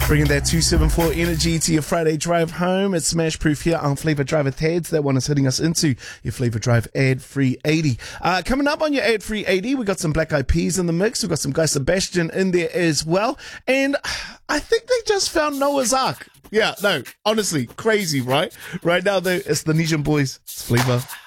Bringing that 274 energy to your Friday drive home. It's Smash Proof here on Flavor Drive Ads. That one is hitting us into your Flavor Drive ad-free 80. Coming up on your ad-free 80, we got some Black Eyed Peas in the mix. We got some Guy Sebastian in there as well. And I think they just found Noah's Ark. Yeah, no, honestly, crazy, right? Right now, though, it's the Nesian Boys. It's Flavor.